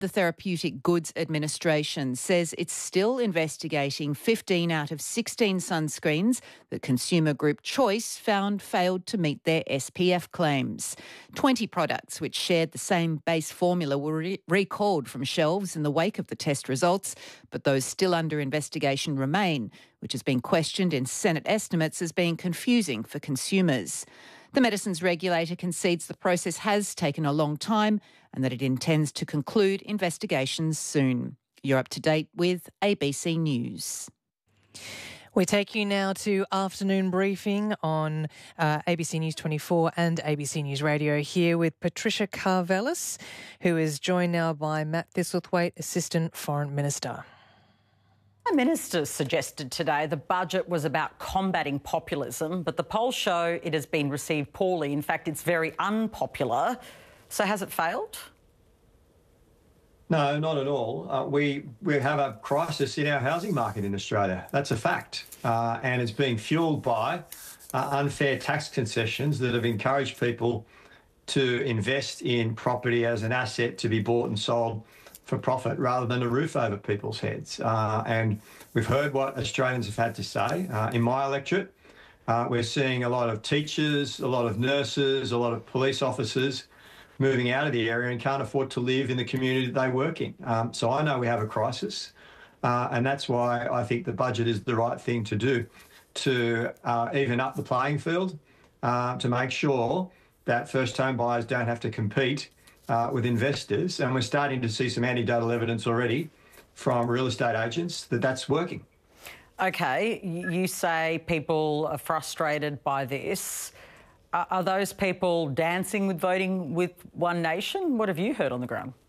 The Therapeutic Goods Administration says it's still investigating 15 out of 16 sunscreens that consumer group Choice found failed to meet their SPF claims. 20 products which shared the same base formula were recalled from shelves in the wake of the test results, but those still under investigation remain, which has been questioned in Senate estimates as being confusing for consumers. The medicines regulator concedes the process has taken a long time and that it intends to conclude investigations soon. You're up to date with ABC News. We take you now to afternoon briefing on ABC News 24 and ABC News Radio here with Patricia Karvelas, who is joined now by Matt Thistlethwaite, Assistant Foreign Minister. The Minister suggested today the budget was about combating populism, but the polls show it has been received poorly. In fact, it's very unpopular. So has it failed? No, not at all. We have a crisis in our housing market in Australia. That's a fact. And it's being fuelled by unfair tax concessions that have encouraged people to invest in property as an asset to be bought and sold for profit rather than a roof over people's heads. And we've heard what Australians have had to say. In my electorate, we're seeing a lot of teachers, a lot of nurses, a lot of police officers moving out of the area and can't afford to live in the community that they work in. So I know we have a crisis, and that's why I think the budget is the right thing to do, to even up the playing field, to make sure that first home buyers don't have to compete with investors. And we're starting to see some anecdotal evidence already from real estate agents that that's working. OK, you say people are frustrated by this. Are those people dancing with voting with One Nation? What have you heard on the ground?